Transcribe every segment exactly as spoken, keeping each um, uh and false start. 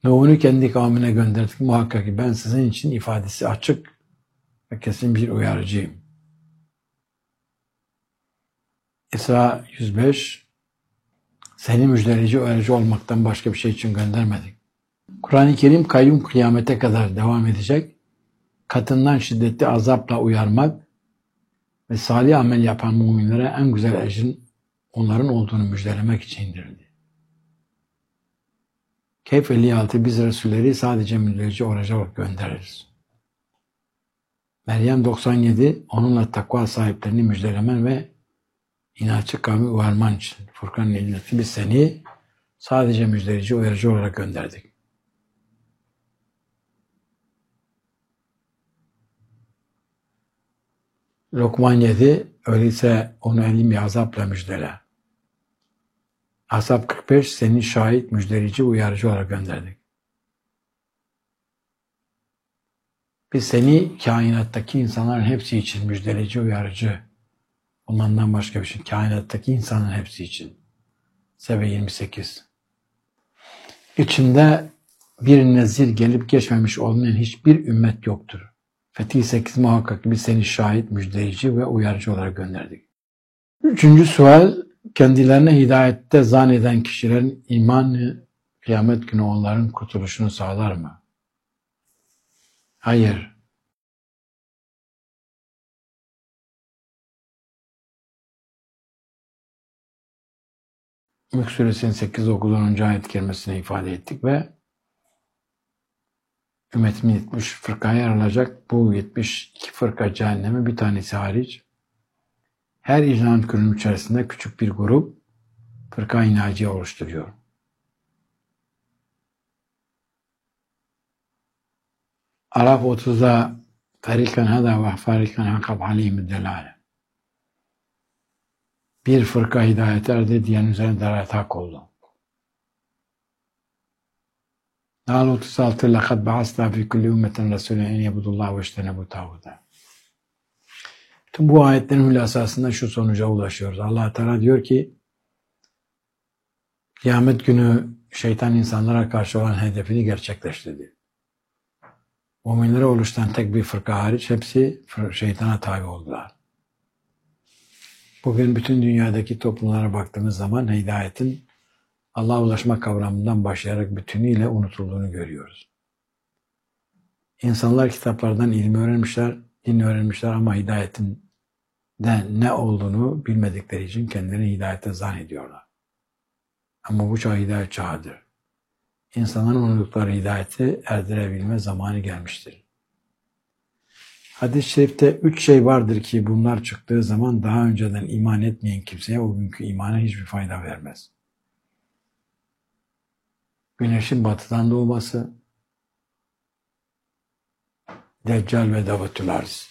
Nuh'u kendi kavmine gönderdik. Muhakkak ki ben sizin için ifadesi açık ve kesin bir uyarıcıyım. İsra yüz beş seni müjdeleyici, uyarıcı olmaktan başka bir şey için göndermedik. Kur'an-ı Kerim kayyum kıyamete kadar devam edecek. Katından şiddetli azapla uyarmak ve salih amel yapan müminlere en güzel ecrin onların olduğunu müjdelemek için indirildi. Kehf elli altı biz Resulleri sadece müjdeleyici uyarıcı olarak göndeririz. Meryem doksan yedi onunla takva sahiplerini müjdelemen ve inatçı kavmi uyarman için. Furkan elli altı biz seni sadece müjdeleyici uyarıcı olarak gönderdik. Lokman yedi öyleyse onu elim bir azapla müjdele. Ashab kırk beş seni şahit, müjdeleyici, uyarıcı olarak gönderdik. Biz seni kainattaki insanların hepsi için müjdeleyici, uyarıcı olmandan başka bir şey. Kainattaki insanın hepsi için. Sebe yirmi sekiz. İçinde bir nezir gelip geçmemiş olmayan hiçbir ümmet yoktur. Fetih sekiz muhakkak biz seni şahit, müjdeleyici ve uyarıcı olarak gönderdik. Üçüncü sual, kendilerine hidayette zanneden kişilerin imanı kıyamet günü onların kurtuluşunu sağlar mı? Hayır. Mülk Suresinin sekiz dokuz onuncu ayet kerimesine ifade ettik ve ümmetim yetmiş fırkaya ayrılacak. Bu yetmiş iki fırka cehenneme bir tanesi hariç. Her icraat günün içerisinde küçük bir grup fırka-i naciye oluşturuyor. Araf otuzda farikan hada ve farikan hakab aleyhim delale. Bir fırka hidayet erdi, diğerinin üzerine dalalet hak oldu. Nahl otuz altı lekad ba'asna fi kulli ümmetin rasûlen en yebudullah ve iştenebu tağuta. Tüm bu ayetlerin hülasasında şu sonuca ulaşıyoruz. Allah Teala diyor ki kıyamet günü şeytan insanlara karşı olan hedefini gerçekleştirdi. Müminlere oluşturan tek bir fırka hariç hepsi şeytana tabi oldular. Bugün bütün dünyadaki toplumlara baktığımız zaman hidayetin Allah'a ulaşma kavramından başlayarak bütünüyle unutulduğunu görüyoruz. İnsanlar kitaplardan ilmi öğrenmişler, din öğrenmişler ama hidayetin de ne olduğunu bilmedikleri için kendilerini hidayete zannediyorlar. Ama bu çağ hidayet çağıdır. İnsanların unuttukları hidayeti erdirebilme zamanı gelmiştir. Hadis-i şerifte üç şey vardır ki bunlar çıktığı zaman daha önceden iman etmeyen kimseye o günkü imana hiçbir fayda vermez. Güneşin batıdan doğması, Deccal ve Davetül Arz.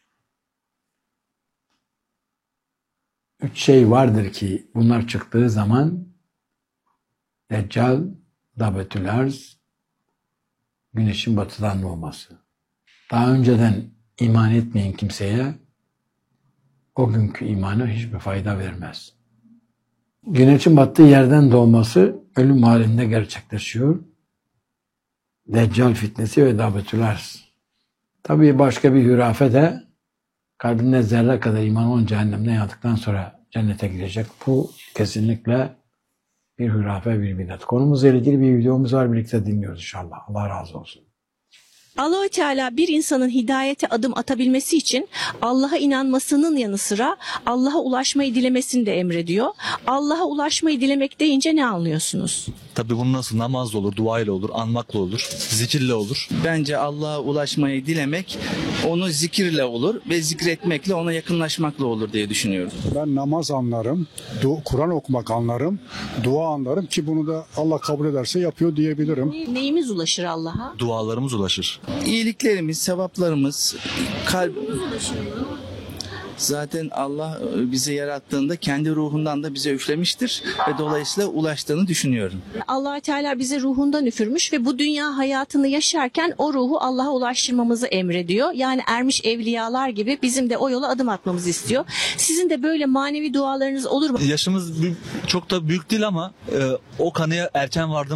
Üç şey vardır ki bunlar çıktığı zaman Deccal, Davetül Arz, güneşin batıdan doğması. Daha önceden iman etmeyen kimseye o günkü imana hiçbir fayda vermez. Güneşin battığı yerden doğması ölüm halinde gerçekleşiyor. Deccal fitnesi ve Davetül Arz. Tabii başka bir hürafe de kalbinde zerre kadar iman olan cehennemden yandıktan sonra cennete girecek. Bu kesinlikle bir hürafe, bir bidat. Konumuzla ilgili bir videomuz var. Birlikte dinliyoruz inşallah. Allah razı olsun. Allah-u Teala bir insanın hidayete adım atabilmesi için Allah'a inanmasının yanı sıra Allah'a ulaşmayı dilemesini de emrediyor. Allah'a ulaşmayı dilemek deyince ne anlıyorsunuz? Tabii bunu nasıl namazla olur, duayla olur, anmakla olur, zikirle olur. Bence Allah'a ulaşmayı dilemek onu zikirle olur ve zikretmekle ona yakınlaşmakla olur diye düşünüyorum. Ben namaz anlarım, Kur'an okumak anlarım, dua anlarım ki bunu da Allah kabul ederse yapıyor diyebilirim. Neyimiz ulaşır Allah'a? Dualarımız ulaşır. İyiliklerimiz, sevaplarımız, kalp... Zaten Allah bizi yarattığında kendi ruhundan da bize üflemiştir ve dolayısıyla ulaştığını düşünüyorum. Allah Teala bize ruhundan üfürmüş ve bu dünya hayatını yaşarken o ruhu Allah'a ulaştırmamızı emrediyor. Yani ermiş evliyalar gibi bizim de o yola adım atmamızı istiyor. Sizin de böyle manevi dualarınız olur mu? Yaşımız çok da büyük değil ama e, o kanıya erken vardım.